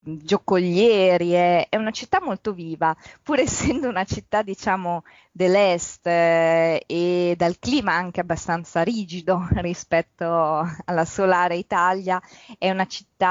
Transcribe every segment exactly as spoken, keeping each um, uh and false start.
giocolieri, è, è una città molto viva, pur essendo una città, diciamo, dell'est eh, e dal clima anche abbastanza rigido rispetto alla solare Italia, è una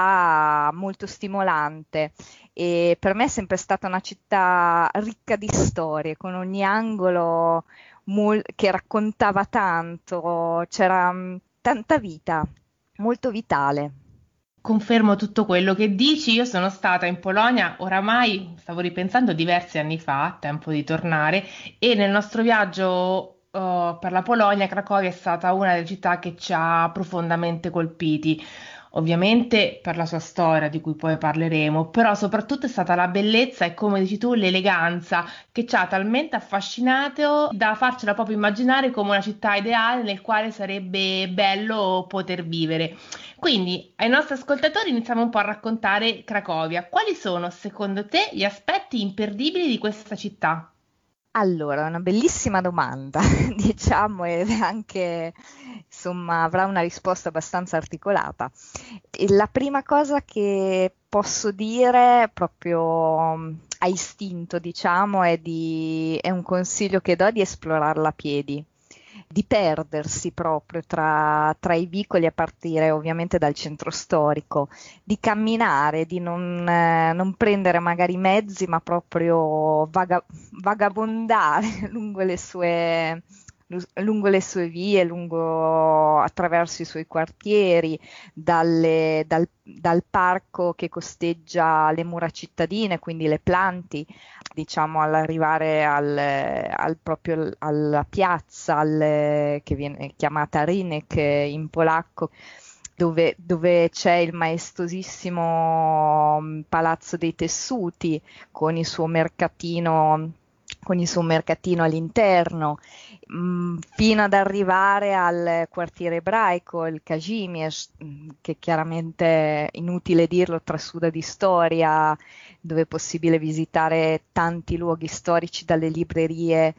città molto stimolante e per me è sempre stata una città ricca di storie, con ogni angolo mol- che raccontava tanto, c'era mh, tanta vita, molto vitale. Confermo tutto quello che dici. Io sono stata in Polonia oramai, stavo ripensando, diversi anni fa, tempo di tornare, e nel nostro viaggio eh, per la Polonia, Cracovia è stata una delle città che ci ha profondamente colpiti. Ovviamente per la sua storia, di cui poi parleremo, però soprattutto è stata la bellezza e, come dici tu, l'eleganza che ci ha talmente affascinato da farcela proprio immaginare come una città ideale nel quale sarebbe bello poter vivere. Quindi, ai nostri ascoltatori iniziamo un po' a raccontare Cracovia. Quali sono, secondo te, gli aspetti imperdibili di questa città? Allora, è una bellissima domanda, diciamo, ed è anche, insomma, avrà una risposta abbastanza articolata. E la prima cosa che posso dire, proprio mm, a istinto, diciamo, è di, è un consiglio che do di esplorarla a piedi, di perdersi proprio tra, tra i vicoli a partire ovviamente dal centro storico, di camminare, di non, eh, non prendere magari mezzi, ma proprio vaga- vagabondare lungo le sue, lu- lungo le sue vie, lungo, attraverso i suoi quartieri, dalle- dal, dal parco che costeggia le mura cittadine, quindi le planti, diciamo all'arrivare al, al proprio alla piazza al- che viene chiamata Rynek in polacco, dove, dove c'è il maestosissimo mm, Palazzo dei Tessuti con il suo mercatino, con il suo mercatino all'interno, mh, fino ad arrivare al quartiere ebraico, il Kazimierz, mh, che chiaramente è inutile dirlo, trasuda di storia, dove è possibile visitare tanti luoghi storici, dalle librerie,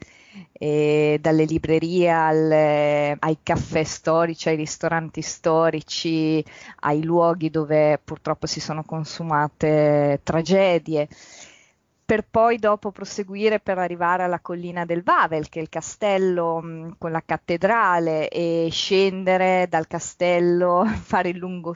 e dalle librerie al- ai caffè storici, ai ristoranti storici, ai luoghi dove purtroppo si sono consumate tragedie, per poi dopo proseguire per arrivare alla collina del Wavel, che è il castello mh, con la cattedrale, e scendere dal castello, fare il lungo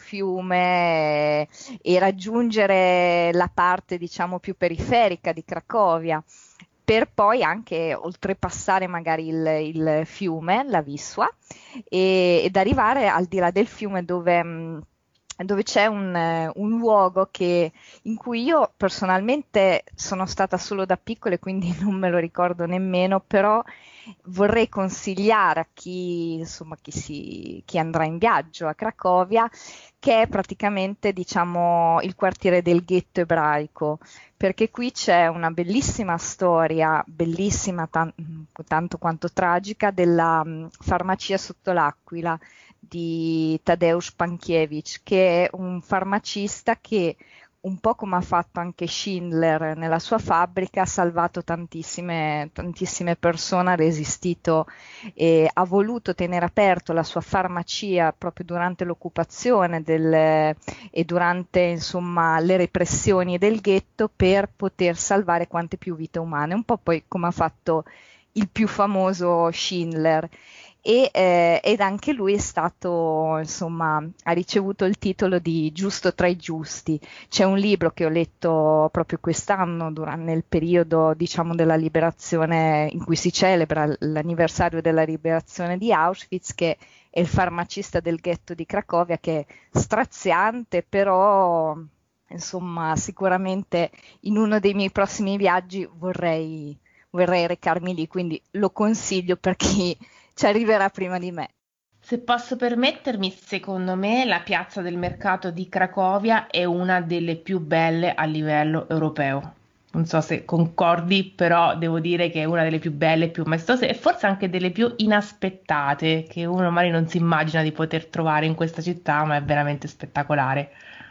fiume e, e raggiungere la parte, diciamo, più periferica di Cracovia, per poi anche oltrepassare magari il, il fiume, la Wisła, e- ed arrivare al di là del fiume dove, mh, dove c'è un, eh, un luogo che, in cui io personalmente sono stata solo da piccola e quindi non me lo ricordo nemmeno, però vorrei consigliare a chi, insomma, chi, si, chi andrà in viaggio a Cracovia, che è praticamente, diciamo, il quartiere del ghetto ebraico, perché qui c'è una bellissima storia, bellissima tan- tanto quanto tragica, della mm, farmacia sotto l'Aquila di Tadeusz Pankiewicz, che è un farmacista che, un po' come ha fatto anche Schindler nella sua fabbrica, ha salvato tantissime, tantissime persone, ha resistito e ha voluto tenere aperto la sua farmacia proprio durante l'occupazione del, e durante, insomma, le repressioni del ghetto, per poter salvare quante più vite umane, un po' poi come ha fatto il più famoso Schindler. E, eh, ed anche lui è stato, insomma, ha ricevuto il titolo di Giusto tra i giusti. C'è un libro che ho letto proprio quest'anno, durante, nel periodo, diciamo, della liberazione, in cui si celebra l'anniversario della liberazione di Auschwitz, che è Il farmacista del ghetto di Cracovia, che è straziante, però, insomma, sicuramente in uno dei miei prossimi viaggi vorrei, vorrei recarmi lì, quindi lo consiglio per chi ci arriverà prima di me. Se posso permettermi, secondo me la piazza del mercato di Cracovia è una delle più belle a livello europeo. Non so se concordi, però devo dire che è una delle più belle, più maestose e forse anche delle più inaspettate, che uno magari non si immagina di poter trovare in questa città, ma è veramente spettacolare.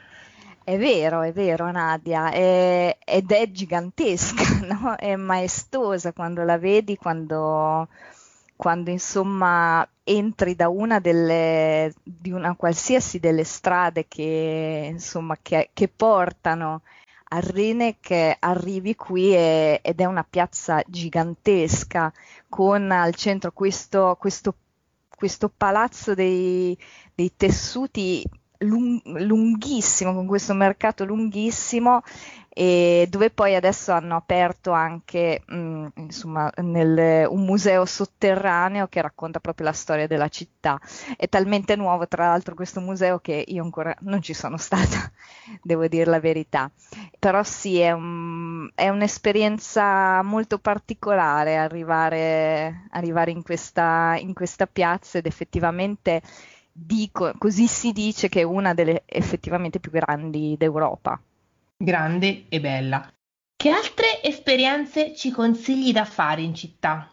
È vero, è vero, Nadia, è- ed è gigantesca, no? È maestosa quando la vedi, quando, quando insomma entri da una delle, di una qualsiasi delle strade che, insomma, che, che portano a Rheneck, arrivi qui e- ed è una piazza gigantesca con al centro questo, questo, questo palazzo dei, dei tessuti lung- lunghissimo, con questo mercato lunghissimo, e dove poi adesso hanno aperto anche mh, insomma, nel- un museo sotterraneo che racconta proprio la storia della città. È talmente nuovo, tra l'altro, questo museo che io ancora non ci sono stata, devo dire la verità. Però sì, è un- è un'esperienza molto particolare arrivare, arrivare in questa, in questa piazza, ed effettivamente dico, così si dice che è una delle effettivamente più grandi d'Europa. Grande e bella. Che altre esperienze ci consigli da fare in città?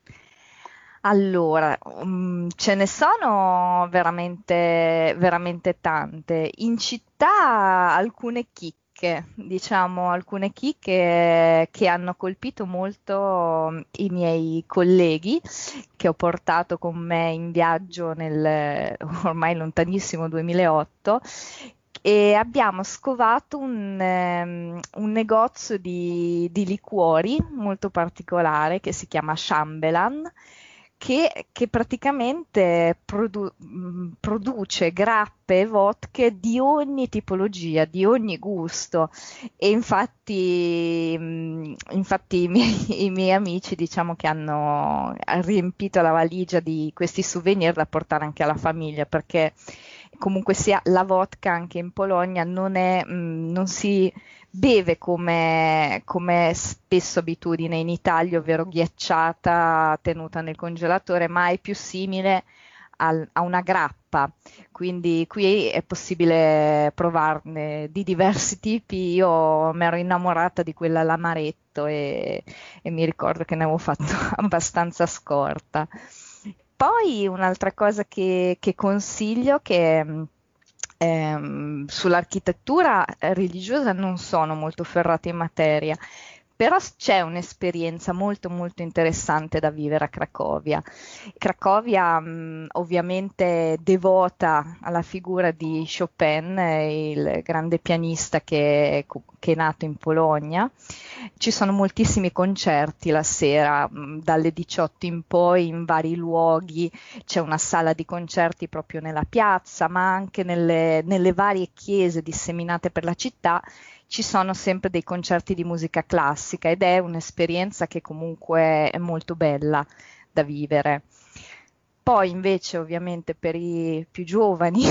Allora, mm, ce ne sono veramente, veramente tante. In città alcune chicche, diciamo, alcune chicche che hanno colpito molto mm, i miei colleghi che ho portato con me in viaggio nel ormai lontanissimo duemilaotto. E abbiamo scovato un, ehm, un negozio di, di liquori molto particolare che si chiama Chambelan, che, che praticamente produ- mh, produce grappe e vodka di ogni tipologia, di ogni gusto. E infatti, mh, infatti i miei, i miei amici diciamo che hanno riempito la valigia di questi souvenir da portare anche alla famiglia, perché comunque sia la vodka anche in Polonia non è, mh, non si beve come, come spesso abitudine in Italia, ovvero ghiacciata, tenuta nel congelatore, ma è più simile al- a una grappa. Quindi qui è possibile provarne di diversi tipi. Io mi ero innamorata di quella all'amaretto e, e mi ricordo che ne avevo fatto abbastanza scorta. Poi un'altra cosa che, che consiglio, che mh, ehm, sull'architettura eh, religiosa non sono molto ferrata in materia, però s- c'è un'esperienza molto molto interessante da vivere a Cracovia. Cracovia, mh, ovviamente devota alla figura di Chopin, eh, il grande pianista che, che è nato in Polonia. Ci sono moltissimi concerti la sera, mh, dalle diciotto in poi, in vari luoghi. C'è una sala di concerti proprio nella piazza, ma anche nelle, nelle varie chiese disseminate per la città ci sono sempre dei concerti di musica classica, ed è un'esperienza che comunque è molto bella da vivere. Poi invece ovviamente per i più giovani,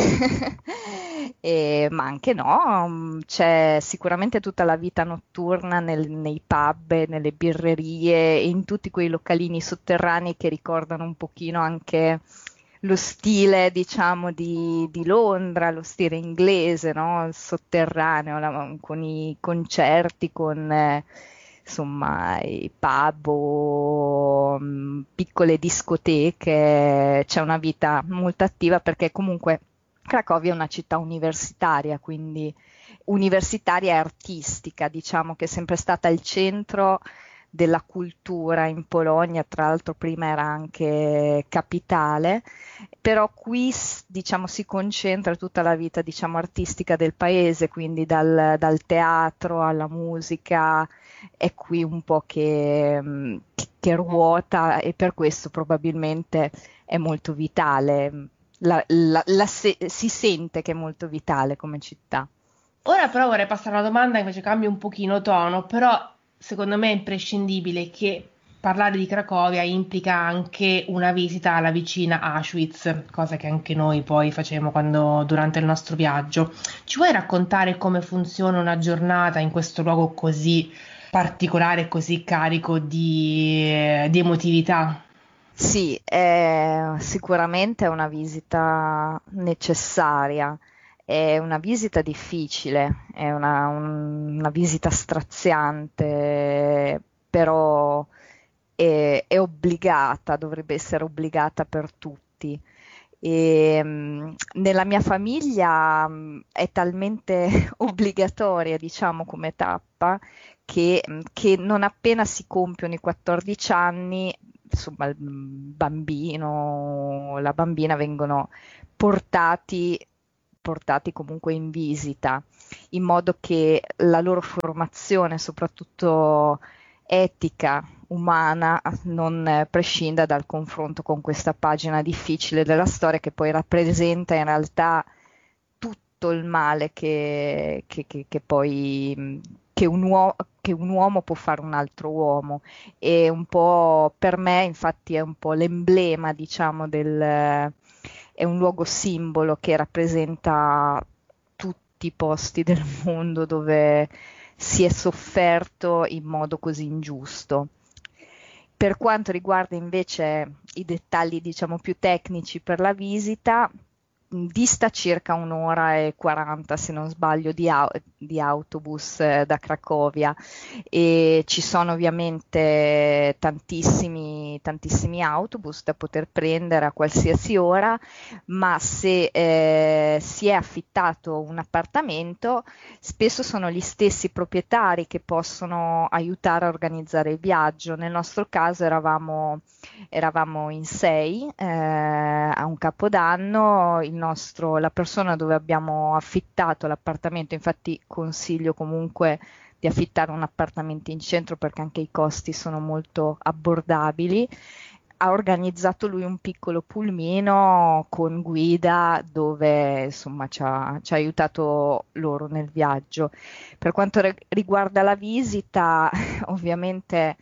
e- ma anche no, mm, c'è sicuramente tutta la vita notturna nel- nei pub, e nelle birrerie e in tutti quei localini sotterranei che ricordano un pochino anche lo stile, diciamo, di, di Londra, lo stile inglese, no? Il sotterraneo, la- con i concerti, con eh, insomma i pub o mh, piccole discoteche. C'è una vita molto attiva perché comunque Cracovia è una città universitaria, quindi universitaria e artistica, diciamo che è sempre stata il centro della cultura in Polonia, tra l'altro prima era anche capitale, però qui s- diciamo si concentra tutta la vita diciamo artistica del paese, quindi dal, dal teatro alla musica, è qui un po' che, mh, che che ruota, e per questo probabilmente è molto vitale. La- la- la se- si sente che è molto vitale come città. Ora però vorrei passare a una domanda che invece cambia un pochino tono, però secondo me è imprescindibile che parlare di Cracovia implica anche una visita alla vicina Auschwitz, cosa che anche noi poi facemmo quando, durante il nostro viaggio. Ci vuoi raccontare come funziona una giornata in questo luogo così particolare, così carico di, di emotività? Sì, è sicuramente una visita necessaria, è una visita difficile, è una, un- una visita straziante, però è, è obbligata, dovrebbe essere obbligata per tutti. E, mh, nella mia famiglia mh, è talmente obbligatoria, diciamo, come tappa, che, mh, che non appena si compiono i quattordici anni insomma il bambino, la bambina vengono portati, portati comunque in visita, in modo che la loro formazione, soprattutto etica, umana, non eh, prescinda dal confronto con questa pagina difficile della storia che poi rappresenta in realtà tutto il male che, che- che- che poi mh, che un uo- che un uomo può fare a un altro uomo. E un po' per me, infatti, è un po' l'emblema, diciamo, del, è un luogo simbolo che rappresenta tutti i posti del mondo dove si è sofferto in modo così ingiusto. Per quanto riguarda invece i dettagli, diciamo, più tecnici per la visita, mh, dista circa un'ora e quaranta, se non sbaglio, di, au- di autobus eh, da Cracovia, e ci sono ovviamente tantissimi, tantissimi autobus da poter prendere a qualsiasi ora, ma se eh, si è affittato un appartamento, spesso sono gli stessi proprietari che possono aiutare a organizzare il viaggio. Nel nostro caso eravamo, eravamo in sei eh, a un capodanno. Il nostro, la persona dove abbiamo affittato l'appartamento, infatti consiglio comunque di affittare un appartamento in centro perché anche i costi sono molto abbordabili. Ha organizzato lui un piccolo pulmino con guida dove insomma ci ha, ci ha aiutato loro nel viaggio. Per quanto re- riguarda la visita, ovviamente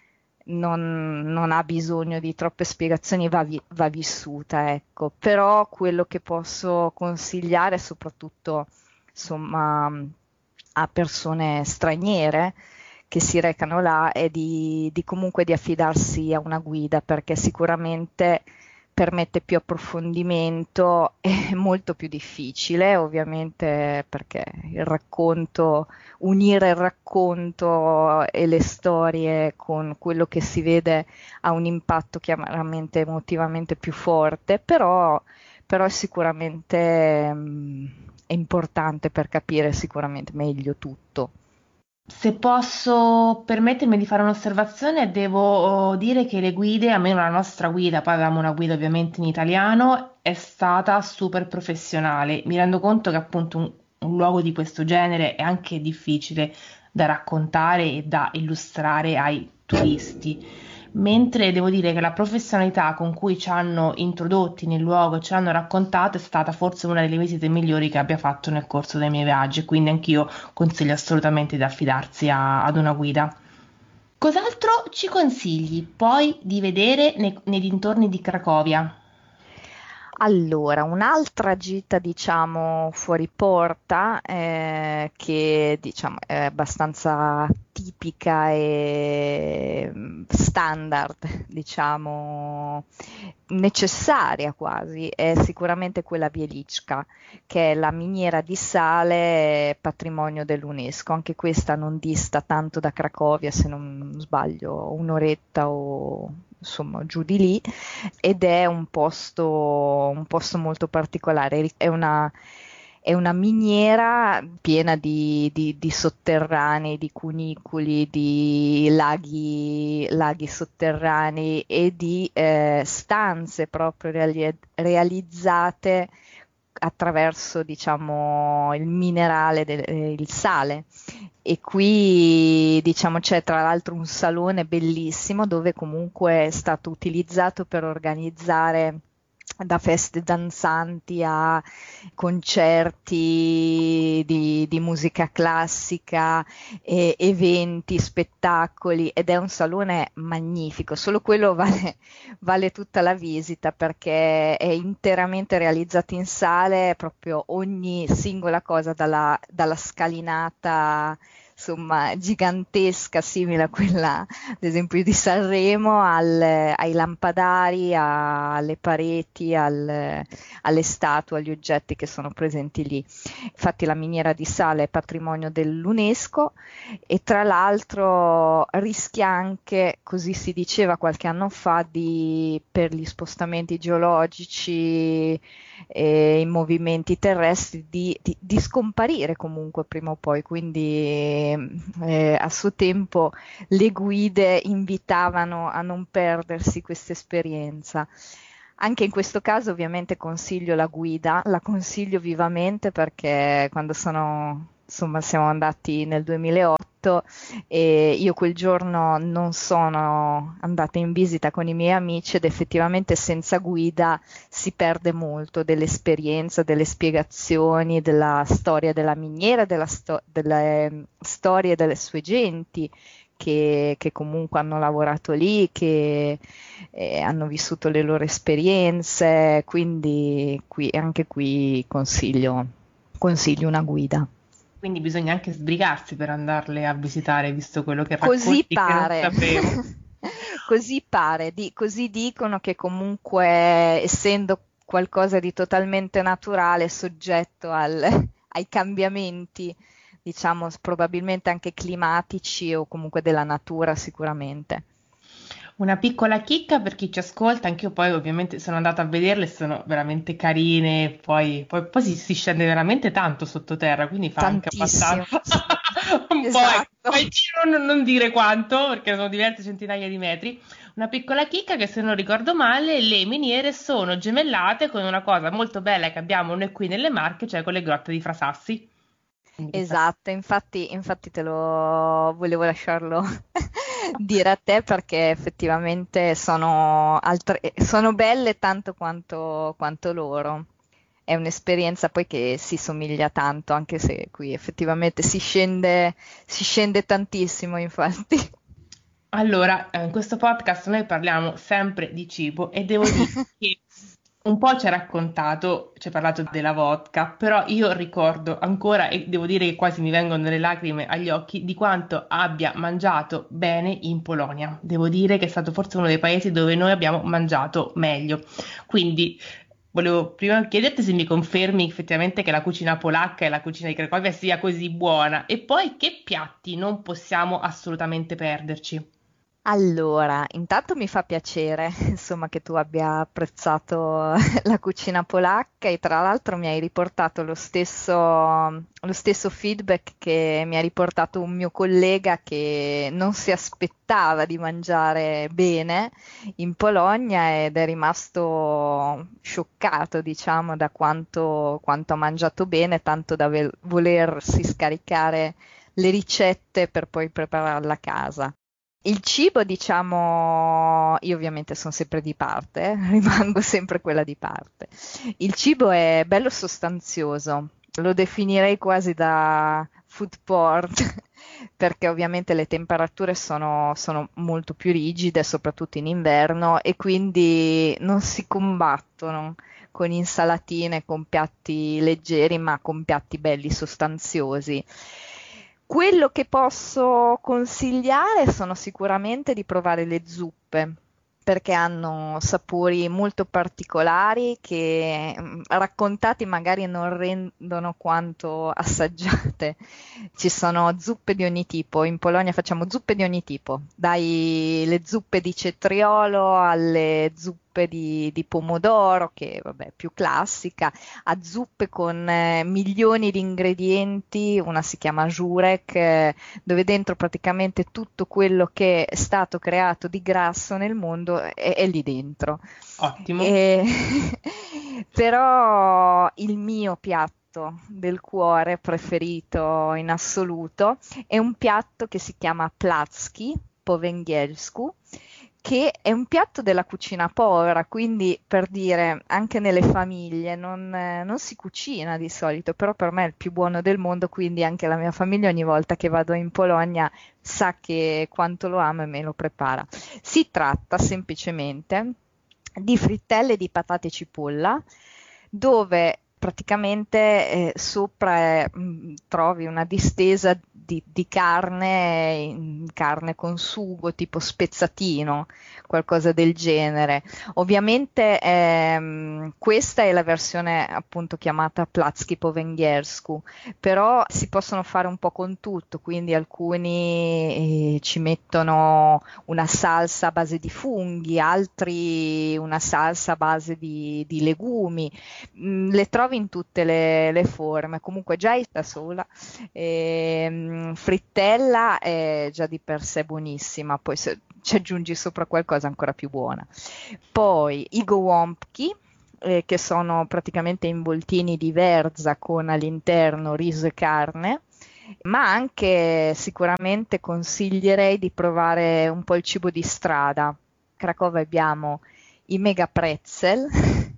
non, non ha bisogno di troppe spiegazioni, va, vi- va vissuta, ecco. Però quello che posso consigliare, soprattutto insomma, a persone straniere che si recano là, è di, di comunque di affidarsi a una guida, perché sicuramente permette più approfondimento, è molto più difficile, ovviamente, perché il racconto, unire il racconto e le storie con quello che si vede ha un impatto chiaramente emotivamente più forte, però, però è sicuramente mm, è importante per capire sicuramente meglio tutto. Se posso permettermi di fare un'osservazione, devo oh, dire che le guide, almeno la nostra guida, poi avevamo una guida ovviamente in italiano, è stata super professionale. Mi rendo conto che appunto un, un luogo di questo genere è anche difficile da raccontare e da illustrare ai turisti. Mentre devo dire che la professionalità con cui ci hanno introdotti nel luogo e ci hanno raccontato è stata forse una delle visite migliori che abbia fatto nel corso dei miei viaggi, quindi anch'io consiglio assolutamente di affidarsi a- ad una guida. Cos'altro ci consigli poi di vedere nei, nei dintorni di Cracovia? Allora, un'altra gita, diciamo, fuori porta, eh, che diciamo è abbastanza tipica e mm, standard, diciamo, necessaria quasi, è sicuramente quella Wieliczka, che è la miniera di sale patrimonio dell'UNESCO. Anche questa non dista tanto da Cracovia, se non sbaglio, un'oretta o insomma giù di lì, ed è un posto, un posto molto particolare. È una, è una miniera piena di, di- di sotterranei, di cunicoli, di laghi, laghi sotterranei e di eh, stanze proprio reali- realizzate attraverso, diciamo, il minerale, del- eh, il sale. E qui, diciamo, c'è tra l'altro un salone bellissimo dove comunque è stato utilizzato per organizzare da feste danzanti a concerti di, di musica classica, e eventi, spettacoli, ed è un salone magnifico. Solo quello vale, vale tutta la visita perché è interamente realizzato in sale, proprio ogni singola cosa, dalla, dalla scalinata insomma gigantesca, simile a quella ad esempio di Sanremo, al- ai lampadari, a- alle pareti, al- alle statue, agli oggetti che sono presenti lì. Infatti la miniera di sale è patrimonio dell'UNESCO, e tra l'altro rischia anche, così si diceva qualche anno fa, di, per gli spostamenti geologici e i movimenti terrestri, di, di- di scomparire comunque prima o poi, quindi come eh, a suo tempo le guide invitavano a non perdersi questa esperienza. Anche in questo caso ovviamente consiglio la guida, la consiglio vivamente perché quando sono, insomma, siamo andati nel duemilaotto e io quel giorno non sono andata in visita con i miei amici ed effettivamente senza guida si perde molto dell'esperienza, delle spiegazioni, della storia della miniera, della sto- delle storie delle sue genti che, che comunque hanno lavorato lì, che eh, hanno vissuto le loro esperienze, quindi qui, anche qui consiglio, consiglio una guida. Quindi bisogna anche sbrigarsi per andarle a visitare, visto quello che Così racconti, che non pare, sapevo. così pare, di- così dicono che comunque essendo qualcosa di totalmente naturale, soggetto al- ai cambiamenti, diciamo probabilmente anche climatici o comunque della natura sicuramente. Una piccola chicca per chi ci ascolta, anch'io poi ovviamente sono andata a vederle, sono veramente carine, poi, poi, poi si, si scende veramente tanto sottoterra, quindi fa anche Tantissimo, abbastanza sì, un po', ecco, esatto. poi giro non, non dire quanto, perché sono diverse centinaia di metri. Una piccola chicca che se non ricordo male, le miniere sono gemellate con una cosa molto bella che abbiamo noi qui nelle Marche, cioè con le grotte di Frasassi. Quindi questa Esatto, infatti, infatti te lo volevo lasciarlo dire a te perché effettivamente sono, altre- sono belle tanto quanto, quanto loro. È un'esperienza poi che si somiglia tanto, anche se qui effettivamente si scende, si scende tantissimo, infatti. Allora, eh, in questo podcast noi parliamo sempre di cibo e devo dire che un po' ci ha raccontato, ci ha parlato della vodka, però io ricordo ancora, e devo dire che quasi mi vengono le lacrime agli occhi, di quanto abbia mangiato bene in Polonia. Devo dire che è stato forse uno dei paesi dove noi abbiamo mangiato meglio. Quindi volevo prima chiederti se mi confermi effettivamente che la cucina polacca e la cucina di Cracovia sia così buona e poi che piatti non possiamo assolutamente perderci. Allora, intanto mi fa piacere, insomma, che tu abbia apprezzato la cucina polacca e tra l'altro mi hai riportato lo stesso, lo stesso feedback che mi ha riportato un mio collega che non si aspettava di mangiare bene in Polonia ed è rimasto scioccato, diciamo, da quanto, quanto ha mangiato bene, tanto da vel- volersi scaricare le ricette per poi prepararla a casa. Il cibo, diciamo, io ovviamente sono sempre di parte, eh, rimango sempre quella di parte. Il cibo è bello sostanzioso, lo definirei quasi da food porn, perché ovviamente le temperature sono, sono molto più rigide, soprattutto in inverno, e quindi non si combattono con insalatine, con piatti leggeri, ma con piatti belli sostanziosi. Quello che posso consigliare sono sicuramente di provare le zuppe, perché hanno sapori molto particolari che mm, raccontati magari non rendono quanto assaggiate. Ci sono zuppe di ogni tipo, in Polonia facciamo zuppe di ogni tipo, dai le zuppe di cetriolo alle zuppe di, di pomodoro, che vabbè è più classica, a zuppe con eh, milioni di ingredienti, una si chiama Jurek, eh, dove dentro praticamente tutto quello che è stato creato di grasso nel mondo è, è lì dentro. Ottimo. E però il mio piatto del cuore preferito in assoluto è un piatto che si chiama placki po węgiersku, che è un piatto della cucina povera, quindi per dire anche nelle famiglie non, eh, non si cucina di solito, però per me è il più buono del mondo, quindi anche la mia famiglia ogni volta che vado in Polonia sa che quanto lo amo e me lo prepara. Si tratta semplicemente di frittelle di patate e cipolla, dove praticamente eh, sopra eh, mh, trovi una distesa di, di carne, in- carne con sugo, tipo spezzatino, qualcosa del genere. Ovviamente ehm, questa è la versione appunto chiamata Placki po węgiersku, però si possono fare un po' con tutto, quindi alcuni eh, ci mettono una salsa a base di funghi, altri una salsa a base di, di legumi. Mm, le trovi trovi in tutte le, le forme, comunque già è da sola, e, frittella è già di per sé buonissima, poi se ci aggiungi sopra qualcosa ancora più buona. Poi i gołąbki, eh, che sono praticamente involtini di verza con all'interno riso e carne, ma anche sicuramente consiglierei di provare un po' il cibo di strada. A Cracovia abbiamo i mega pretzel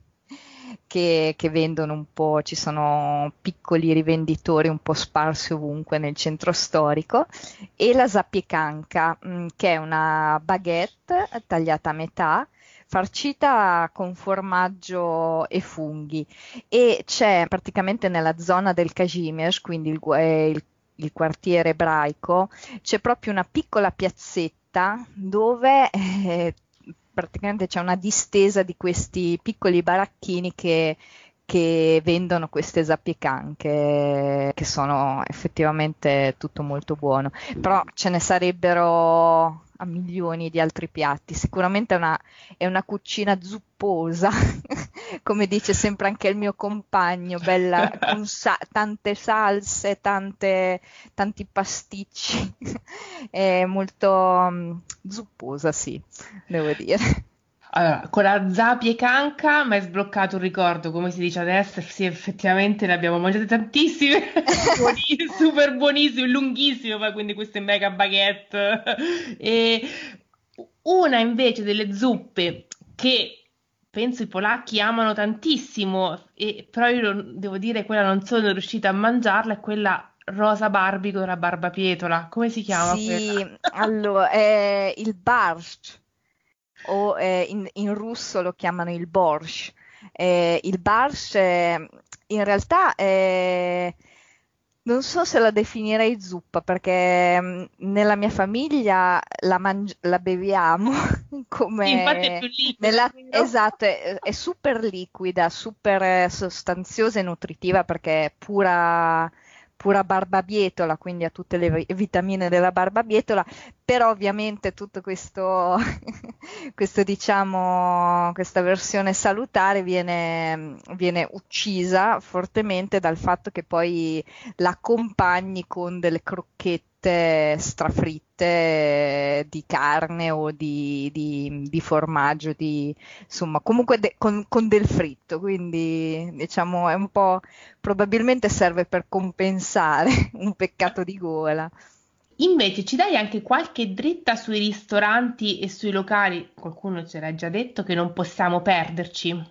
che, che vendono un po', ci sono piccoli rivenditori un po' sparsi ovunque nel centro storico, e la zapiekanka, mh, che è una baguette tagliata a metà, farcita con formaggio e funghi, e c'è praticamente nella zona del Kazimierz, quindi il, gu- eh, il il quartiere ebraico, c'è proprio una piccola piazzetta dove eh, praticamente c'è una distesa di questi piccoli baracchini che, che vendono queste zapiekanke, che sono effettivamente tutto molto buono. Però ce ne sarebbero a milioni di altri piatti. Sicuramente è una, è una cucina zupposa, come dice sempre anche il mio compagno, bella con sa- tante salse, tante, tanti pasticci, è molto mm, zupposa, sì, devo dire. Allora, con la zapiekanka mi hai sbloccato un ricordo, come si dice adesso, sì, effettivamente ne abbiamo mangiate tantissime, buoni- super buonissime, lunghissime, poi quindi queste mega baguette. E una invece delle zuppe che penso i polacchi amano tantissimo, e, però io non- devo dire quella non sono riuscita a mangiarla, è quella rosa Barbie con la barbapietola. Come si chiama Sì, quella? allora, è il barst, o eh, in, in russo lo chiamano il borщ. Eh, il barsh eh, in realtà è- non so se la definirei zuppa, perché mh, nella mia famiglia la, mangi- la beviamo Sì, infatti è più come liquida, nella, vero? esatto, è, è super liquida, super eh, sostanziosa e nutritiva perché è pura, pura barbabietola, quindi ha tutte le vi- vitamine della barbabietola, però ovviamente tutto questo, questo, diciamo, questa versione salutare viene, viene uccisa fortemente dal fatto che poi la accompagni con delle crocchette strafritte di carne o di, di- di formaggio, di, insomma, comunque de- con, con del fritto, quindi diciamo è un po', probabilmente serve per compensare un peccato di gola. Invece ci dai anche qualche dritta sui ristoranti e sui locali, qualcuno ce l'ha già detto, che non possiamo perderci.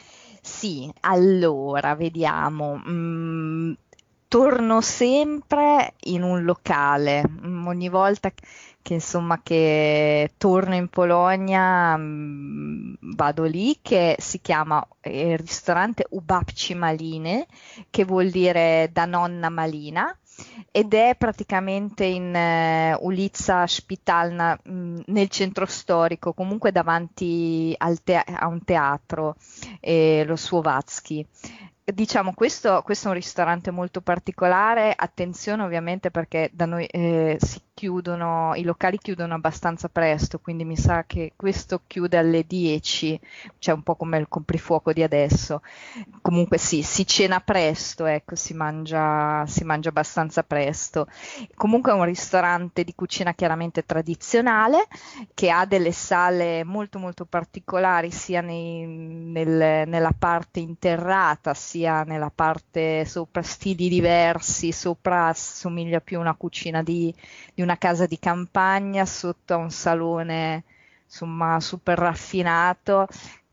Sì, allora vediamo. Mm, torno sempre in un locale. Mm, ogni volta che, che, insomma che torno in Polonia, mm, vado lì, che si chiama eh, il ristorante U Babci Maline, che vuol dire da nonna Malina, ed è praticamente in eh, Ulica Spitalna, mh, nel centro storico, comunque davanti al te- a un teatro, eh, lo Słowacji. Diciamo, questo, questo è un ristorante molto particolare, attenzione ovviamente perché da noi eh, si chiudono, i locali chiudono abbastanza presto, quindi mi sa che questo chiude alle dieci, cioè un po' come il coprifuoco di adesso. Comunque sì, si cena presto, ecco, si mangia, si mangia abbastanza presto. Comunque è un ristorante di cucina chiaramente tradizionale, che ha delle sale molto molto particolari sia nei- nel- nella parte interrata sia nella parte sopra, stili diversi, sopra somiglia più a una cucina di, di una casa di campagna, sotto a un salone insomma super raffinato,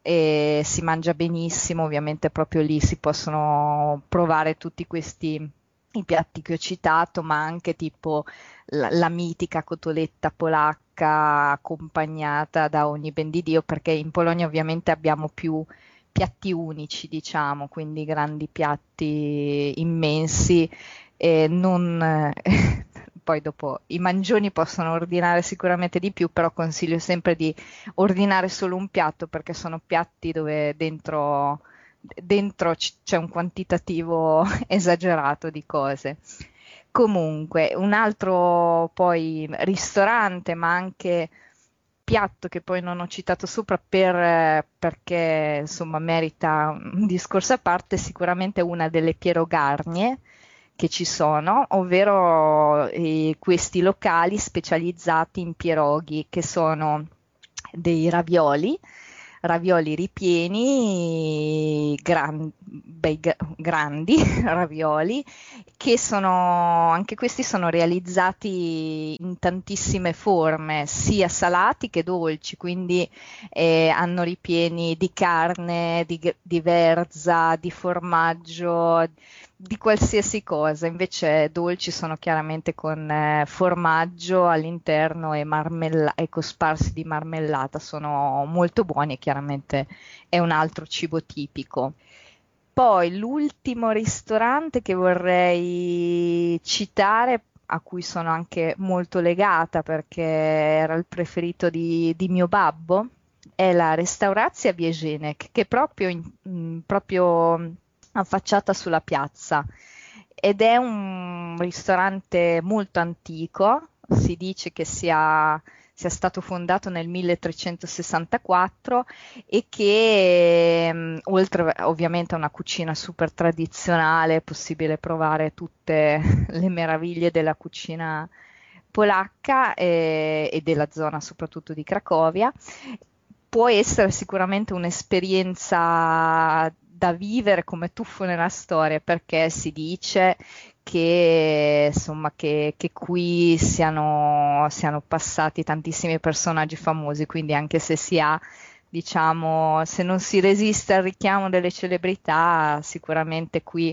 e si mangia benissimo, ovviamente proprio lì si possono provare tutti questi i piatti che ho citato, ma anche tipo la, la mitica cotoletta polacca accompagnata da ogni ben di Dio, perché in Polonia ovviamente abbiamo più piatti unici, diciamo, quindi grandi piatti immensi e non... eh, poi dopo i mangioni possono ordinare sicuramente di più, però consiglio sempre di ordinare solo un piatto perché sono piatti dove dentro, dentro c- c'è un quantitativo esagerato di cose. Comunque, un altro poi ristorante, ma anche piatto che poi non ho citato sopra per, perché insomma merita un discorso a parte, sicuramente una delle pierogarnie che ci sono, ovvero eh, questi locali specializzati in pieroghi, che sono dei ravioli, ravioli ripieni, gran- bei gra- grandi ravioli, che sono, anche questi sono realizzati in tantissime forme, sia salati che dolci, quindi eh, hanno ripieni di carne, di, g- di verza, di formaggio, di qualsiasi cosa. Invece dolci sono chiaramente con eh, formaggio all'interno e, marmella- e cosparsi di marmellata, sono molto buoni e chiaramente è un altro cibo tipico. Poi l'ultimo ristorante che vorrei citare, a cui sono anche molto legata perché era il preferito di, di mio babbo, è la Restaurazia Biegenek, che è proprio, in- mh, proprio affacciata sulla piazza ed è un ristorante molto antico, si dice che sia, sia stato fondato nel milletrecentosessantaquattro e che mh, oltre ovviamente a una cucina super tradizionale, è possibile provare tutte le meraviglie della cucina polacca e, e della zona soprattutto di Cracovia. Può essere sicuramente un'esperienza da vivere come tuffo nella storia, perché si dice che, insomma, che, che qui siano, siano passati tantissimi personaggi famosi, quindi anche se si ha, diciamo, se non si resiste al richiamo delle celebrità, sicuramente qui,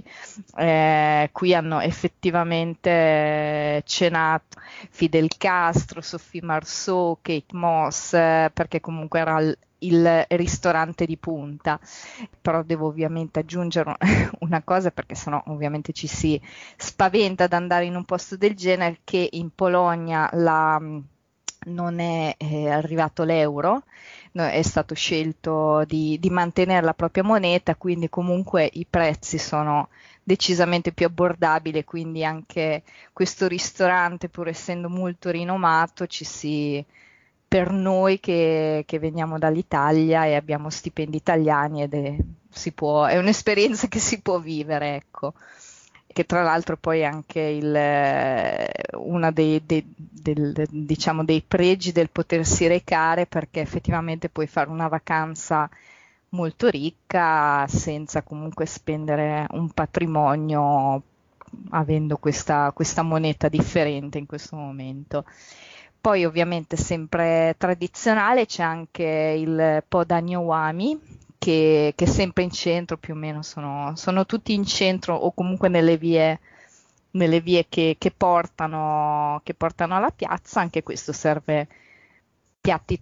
eh, qui hanno effettivamente eh, cenato Fidel Castro, Sophie Marceau, Kate Moss, eh, perché comunque era il, il ristorante di punta. Però devo ovviamente aggiungere una cosa, perché sennò ovviamente ci si spaventa ad andare in un posto del genere, che in Polonia la, non è eh, arrivato l'euro, no, è stato scelto di, di mantenere la propria moneta, quindi comunque i prezzi sono decisamente più abbordabili, quindi anche questo ristorante, pur essendo molto rinomato, ci si, per noi che, che veniamo dall'Italia e abbiamo stipendi italiani ed è, si può, è un'esperienza che si può vivere, ecco. Che tra l'altro poi è anche il, eh, uno dei, dei- del- diciamo, dei pregi del potersi recare, perché effettivamente puoi fare una vacanza molto ricca senza comunque spendere un patrimonio, avendo questa, questa moneta differente in questo momento. Poi ovviamente sempre tradizionale c'è anche il Podagno Wami, che, che è sempre in centro, più o meno sono, sono tutti in centro o comunque nelle vie, nelle vie che, che portano, che portano alla piazza. Anche questo serve piatti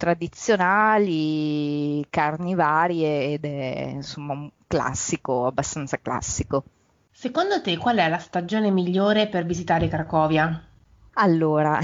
tradizionali, carni varie ed è insomma un classico, abbastanza classico. Secondo te qual è la stagione migliore per visitare Cracovia? Allora,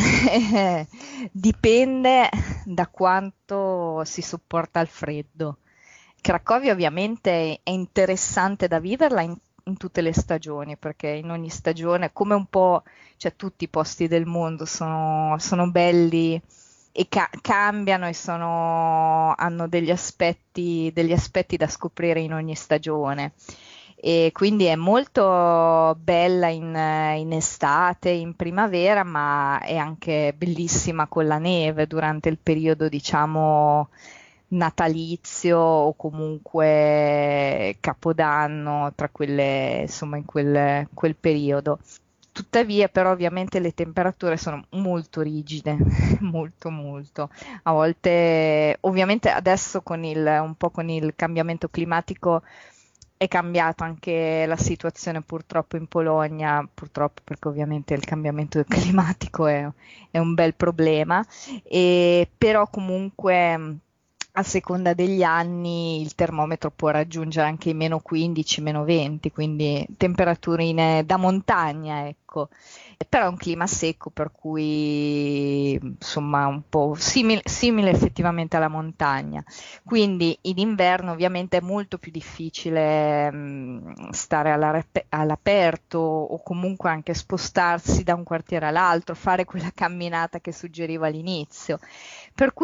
dipende da quanto si sopporta il freddo. Cracovia ovviamente è interessante da viverla in, in tutte le stagioni, perché in ogni stagione, come un po', cioè tutti i posti del mondo sono, sono belli e ca- cambiano e sono, hanno degli aspetti, degli aspetti da scoprire in ogni stagione. E quindi è molto bella in, in estate, in primavera, ma è anche bellissima con la neve durante il periodo, diciamo, natalizio o comunque Capodanno, tra quelle, insomma, in quel, quel periodo. Tuttavia, però, ovviamente le temperature sono molto rigide, molto, molto. A volte, ovviamente adesso con il, un po' con il cambiamento climatico è cambiata anche la situazione purtroppo in Polonia, purtroppo perché ovviamente il cambiamento climatico è, è un bel problema, e, però comunque a seconda degli anni il termometro può raggiungere anche i meno quindici, meno venti, quindi temperaturine da montagna, ecco. Però è un clima secco, per cui insomma un po' simile, simile effettivamente alla montagna. Quindi in inverno ovviamente è molto più difficile mh, stare all'ape- all'aperto o comunque anche spostarsi da un quartiere all'altro, fare quella camminata che suggerivo all'inizio. Per cui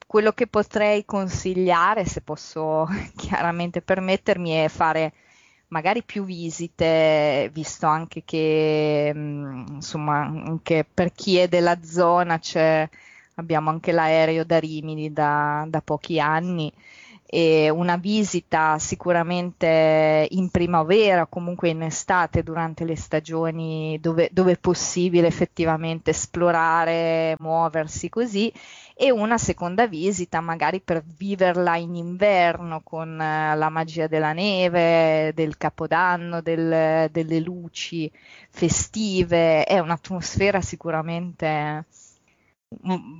quello che potrei consigliare, se posso chiaramente permettermi, è fare magari più visite, visto anche che mh, insomma anche per chi è della zona c'è, abbiamo anche l'aereo da Rimini da, da pochi anni, e una visita sicuramente in primavera o comunque in estate durante le stagioni dove, dove è possibile effettivamente esplorare, muoversi così, e una seconda visita magari per viverla in inverno con eh, la magia della neve, del Capodanno, del- delle luci festive. È un'atmosfera sicuramente m-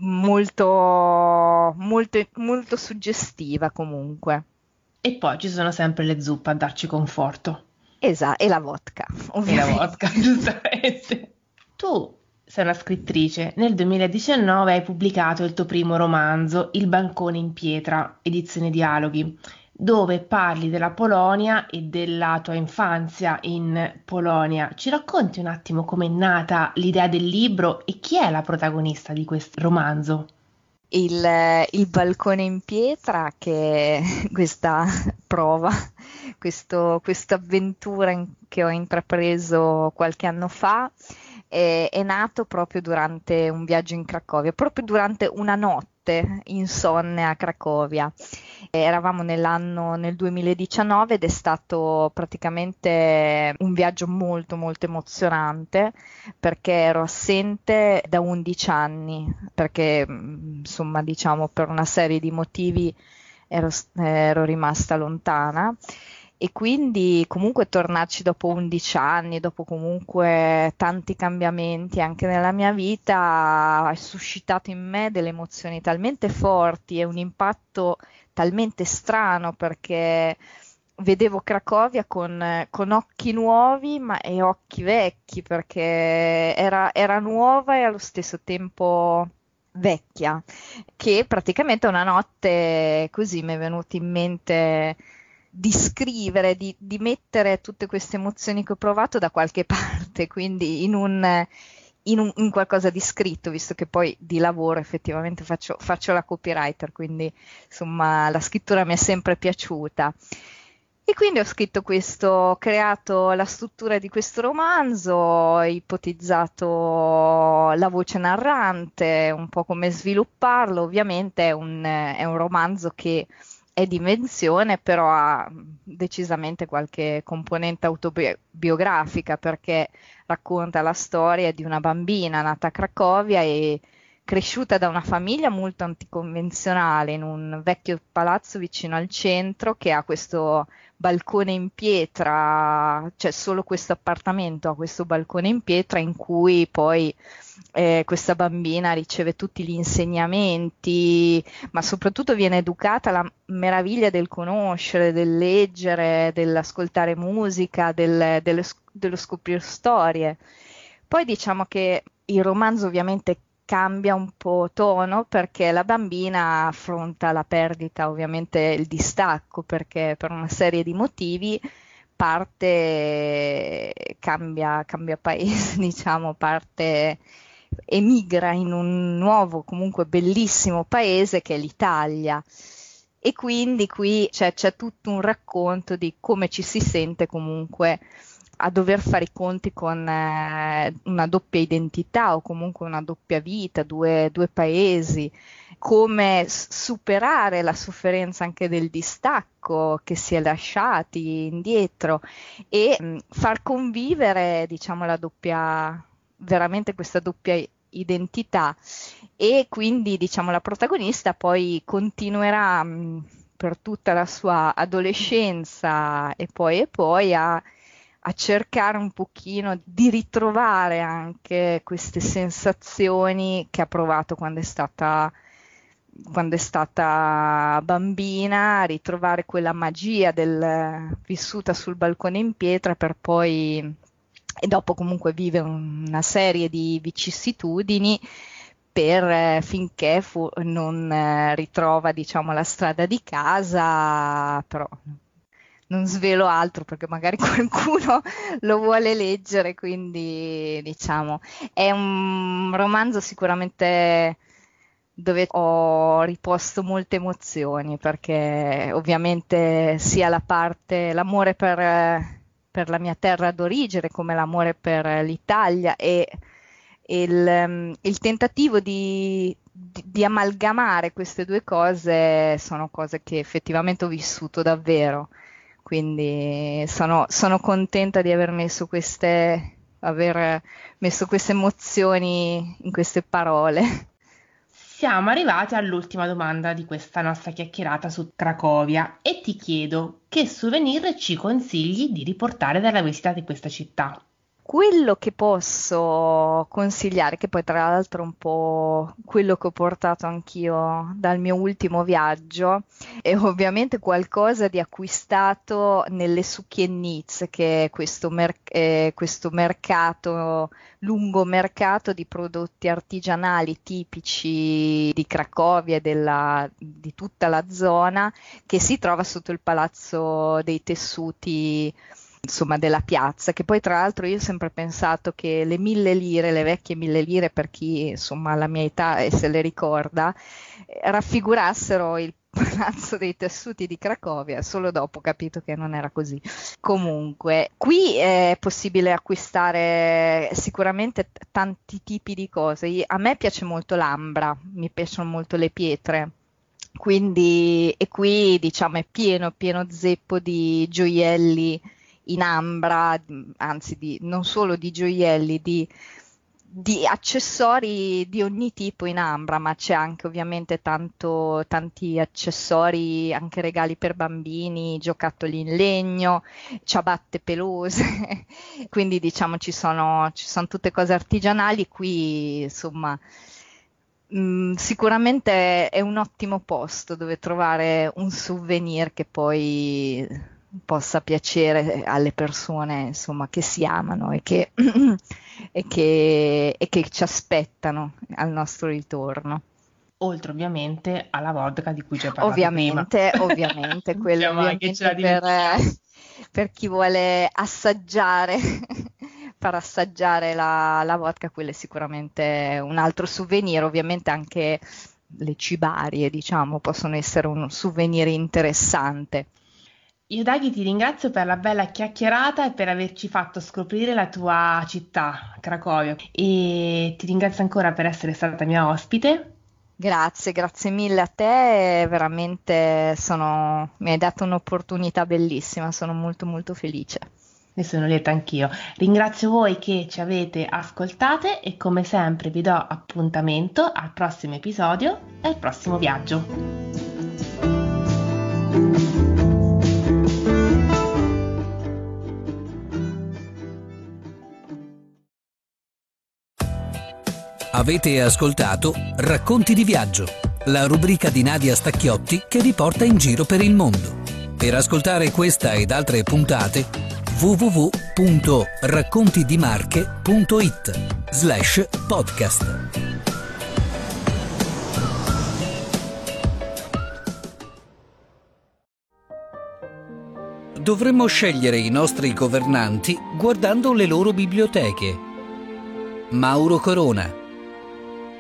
molto, molto, molto suggestiva comunque. E poi ci sono sempre le zuppe a darci conforto. Esatto, e la vodka, E la ovviamente. vodka, giustamente. Tu sei una scrittrice. Nel duemiladiciannove hai pubblicato il tuo primo romanzo, Il bancone in pietra, edizione Dialoghi, dove parli della Polonia e della tua infanzia in Polonia. Ci racconti un attimo com'è nata l'idea del libro e chi è la protagonista di questo romanzo? Il, il balcone in pietra, che è questa prova, questo, questa avventura in- che ho intrapreso qualche anno fa, è, è nato proprio durante un viaggio in Cracovia, proprio durante una notte insonne a Cracovia. Eravamo nell'anno nel duemiladiciannove ed è stato praticamente un viaggio molto molto emozionante, perché ero assente da undici anni, perché mh, insomma diciamo per una serie di motivi ero, s- ero rimasta lontana, e quindi comunque tornarci dopo undici anni, dopo comunque tanti cambiamenti anche nella mia vita, ha suscitato in me delle emozioni talmente forti e un impatto talmente strano, perché vedevo Cracovia con, con occhi nuovi ma e occhi vecchi, perché era, era nuova e allo stesso tempo vecchia, che praticamente una notte così mi è venuto in mente di scrivere, di, di mettere tutte queste emozioni che ho provato da qualche parte, quindi in un, in un- in qualcosa di scritto, visto che poi di lavoro effettivamente faccio, faccio la copywriter, quindi insomma la scrittura mi è sempre piaciuta. E quindi ho scritto questo, ho creato la struttura di questo romanzo, ho ipotizzato la voce narrante, un po' come svilupparlo. Ovviamente è un, è un romanzo che è di invenzione, però ha decisamente qualche componente autobiografica, perché racconta la storia di una bambina nata a Cracovia e cresciuta da una famiglia molto anticonvenzionale in un vecchio palazzo vicino al centro, che ha questo balcone in pietra, c'è solo questo appartamento, ha questo balcone in pietra in cui poi eh, questa bambina riceve tutti gli insegnamenti, ma soprattutto viene educata alla meraviglia del conoscere, del leggere, dell'ascoltare musica, del- dello, sc- dello scoprire storie. Poi diciamo che il romanzo ovviamente cambia un po' tono, perché la bambina affronta la perdita, ovviamente il distacco, perché per una serie di motivi parte, cambia, cambia paese, diciamo, parte, emigra in un nuovo, comunque bellissimo paese che è l'Italia. E quindi qui c'è, c'è tutto un racconto di come ci si sente comunque a dover fare i conti con eh, una doppia identità o comunque una doppia vita, due, due paesi, come s- superare la sofferenza anche del distacco che si è lasciati indietro, e mh, far convivere, diciamo, la doppia, veramente questa doppia identità. E quindi, diciamo, la protagonista poi continuerà mh, per tutta la sua adolescenza e poi e poi a, a cercare un pochino di ritrovare anche queste sensazioni che ha provato quando è stata quando è stata bambina, ritrovare quella magia del vissuta sul balcone in pietra, per poi e dopo comunque vive una serie di vicissitudini per eh, finché fu- non eh, ritrova, diciamo, la strada di casa, però non svelo altro perché magari qualcuno lo vuole leggere, quindi diciamo è un romanzo sicuramente dove ho riposto molte emozioni, perché ovviamente sia la parte, l'amore per, per la mia terra d'origine, come l'amore per l'Italia e, e il, il tentativo di, di, di amalgamare queste due cose sono cose che effettivamente ho vissuto davvero. Quindi sono, sono contenta di aver messo queste, aver messo queste emozioni in queste parole. Siamo arrivati all'ultima domanda di questa nostra chiacchierata su Cracovia e ti chiedo che souvenir ci consigli di riportare dalla visita di questa città? Quello che posso consigliare, che poi tra l'altro è un po' quello che ho portato anch'io dal mio ultimo viaggio, è ovviamente qualcosa di acquistato nelle Succhiennitz, che è questo, mer- è questo mercato, lungo mercato di prodotti artigianali tipici di Cracovia e della- di tutta la zona, che si trova sotto il Palazzo dei Tessuti, insomma, della piazza, che poi tra l'altro io ho sempre pensato che le mille lire, le vecchie mille lire, per chi insomma ha la mia età e se le ricorda, eh, raffigurassero il Palazzo dei Tessuti di Cracovia. Solo dopo ho capito che non era così. Comunque, qui è possibile acquistare sicuramente t- tanti tipi di cose. Io- A me piace molto l'ambra, mi piacciono molto le pietre. Quindi, e qui diciamo è pieno, pieno zeppo di gioielli in ambra, anzi di, non solo di gioielli, di, di accessori di ogni tipo in ambra, ma c'è anche ovviamente tanto, tanti accessori, anche regali per bambini, giocattoli in legno, ciabatte pelose, quindi diciamo ci sono, ci sono tutte cose artigianali qui, insomma. Mm, sicuramente è un ottimo posto dove trovare un souvenir che poi possa piacere alle persone, insomma, che si amano e che, e che, e che ci aspettano al nostro ritorno. Oltre ovviamente alla vodka di cui ci hai parlato prima. Ovviamente, ovviamente, quello Siamo mai che ce la ovviamente per, dimentichiamo. eh, per chi vuole assaggiare, far assaggiare la, la vodka, quello è sicuramente un altro souvenir. Ovviamente anche le cibarie, diciamo, possono essere un souvenir interessante. Io Daghi ti ringrazio per la bella chiacchierata e per averci fatto scoprire la tua città, Cracovia, e ti ringrazio ancora per essere stata mia ospite. Grazie, grazie mille a te, veramente sono, mi hai dato un'opportunità bellissima, sono molto molto felice. Ne sono lieta anch'io. Ringrazio voi che ci avete ascoltate e come sempre vi do appuntamento al prossimo episodio e al prossimo viaggio. Avete ascoltato Racconti di viaggio, la rubrica di Nadia Stacchiotti che vi porta in giro per il mondo. Per ascoltare questa ed altre puntate w w w punto raccontidimarche punto it slash podcast. Dovremmo scegliere i nostri governanti guardando le loro biblioteche. Mauro Corona.